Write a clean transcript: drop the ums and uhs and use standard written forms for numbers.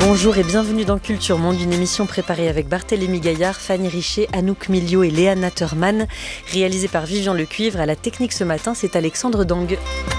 Bonjour et bienvenue dans Culture Monde, une émission préparée avec Barthélémy Gaillard, Fanny Richet, Anouk Milio et Léa Natterman, réalisée par Vivian Lecuivre. À la technique ce matin, c'est Alexandre Dang.